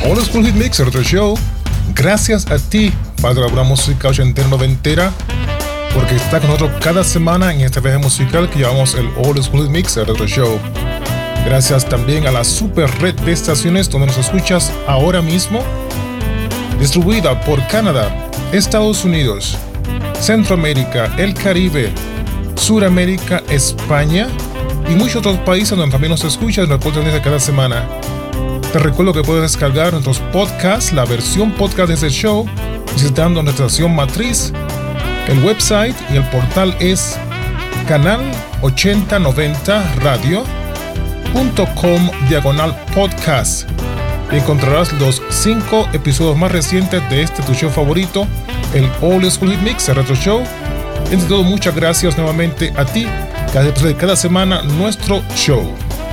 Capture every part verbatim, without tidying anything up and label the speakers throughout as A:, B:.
A: Old School Hit Mix, Retro Show. Gracias a ti, padre de la música ochentera noventera, porque está con nosotros cada semana en este viaje musical que llamamos el Old School Hit Mix, Retro Show. Gracias también a la super red de estaciones donde nos escuchas ahora mismo, distribuida por Canadá, Estados Unidos, Centroamérica, el Caribe, Suramérica, España y muchos otros países donde también nos escuchas y nos escuchan cada semana. Te recuerdo que puedes descargar nuestros podcasts, la versión podcast de este show, visitando nuestra estación matriz. El website y el portal es canal ochenta noventa radio punto com diagonal podcast. Encontrarás los cinco episodios más recientes de este tu show favorito, el Old School Hit Mix, el Retro Show. Entre todo, muchas gracias nuevamente a ti, cada episodio de cada semana, nuestro show.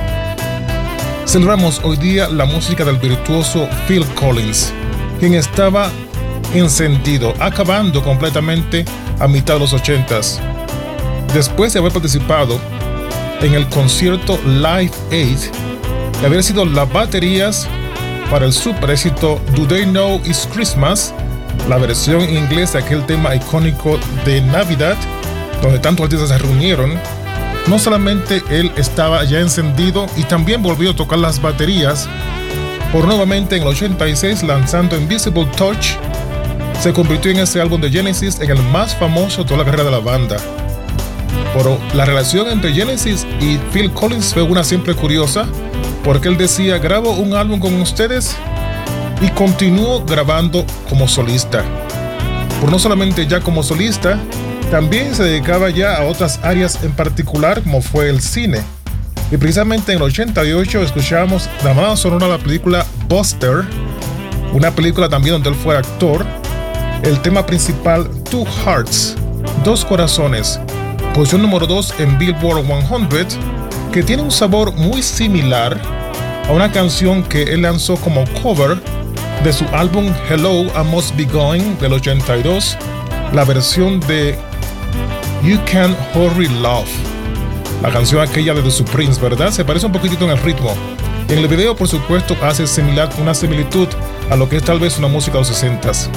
A: Celebramos hoy día la música del virtuoso Phil Collins, quien estaba encendido, acabando completamente a mitad de los ochentas. Después de haber participado en el concierto Live Aid y haber sido las baterías para el super éxito Do They Know It's Christmas, la versión en inglés de aquel tema icónico de Navidad, donde tantos artistas se reunieron, no solamente él estaba ya encendido y también volvió a tocar las baterías, por nuevamente en el ochenta y seis lanzando Invisible Touch, se convirtió en ese álbum de Genesis en el más famoso de toda la carrera de la banda. Pero la relación entre Genesis y Phil Collins fue una siempre curiosa, porque él decía: grabo un álbum con ustedes y continúo grabando como solista. Pero no solamente ya como solista, también se dedicaba ya a otras áreas en particular, como fue el cine. Y precisamente en el ochenta y ocho escuchamos la banda sonora de la película Buster, una película también donde él fue actor. El tema principal, Two Hearts, Dos Corazones, posición número dos en Billboard cien, que tiene un sabor muy similar a una canción que él lanzó como cover de su álbum Hello, I Must Be Going del ochenta y dos, la versión de You Can't Hurry Love, la canción aquella de The Supremes, ¿verdad? Se parece un poquitito en el ritmo. Y en el video, por supuesto, hace similar, una similitud a lo que es tal vez una música de los sesentas.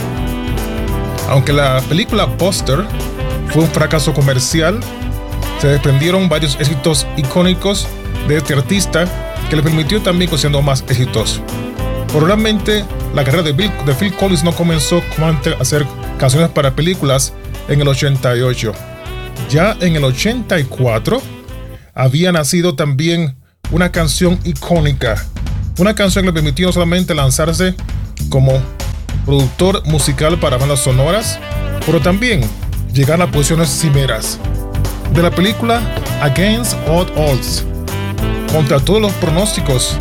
A: Aunque la película Buster fue un fracaso comercial, se desprendieron varios éxitos icónicos de este artista que le permitió también cosechando más éxitos. Pero realmente la carrera de, Bill, de Phil Collins no comenzó como antes a hacer canciones para películas en el ochenta y ocho. Ya en el ochenta y cuatro había nacido también una canción icónica, una canción que le permitió no solamente lanzarse como productor musical para bandas sonoras, pero también llegar a posiciones cimeras. De la película Against All Odds, contra todos los pronósticos,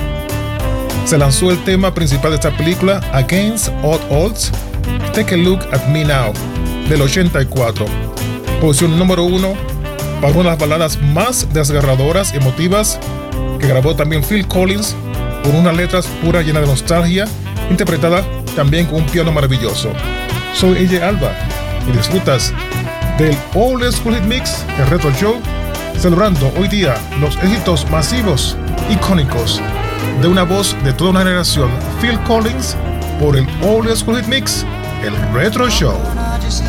A: se lanzó el tema principal de esta película, Against All Odds, Take a Look at Me Now, del ochenta y cuatro. Posición número uno para una de las baladas más desgarradoras y emotivas que grabó también Phil Collins, con unas letras puras llenas de nostalgia, interpretada también con un piano maravilloso. Soy A J Alba y disfrutas del Old School Hit Mix, el Retro Show, celebrando hoy día los éxitos masivos, icónicos, de una voz de toda una generación, Phil Collins, por el Old School Hit Mix, el Retro Show.